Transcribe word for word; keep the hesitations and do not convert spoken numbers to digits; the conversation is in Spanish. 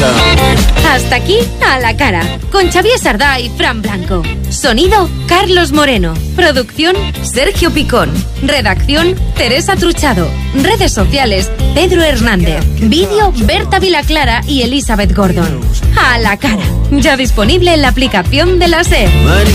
casa. Hasta aquí A la Cara, con Xavier Sardá y Fran Blanco. Sonido, Carlos Moreno. Producción, Sergio Picón. Redacción, Teresa Truchado. Redes sociales, Pedro Hernández. Vídeo, Berta Vilaclara y Elizabeth Gordon. A la Cara, ya disponible en la aplicación de la SER.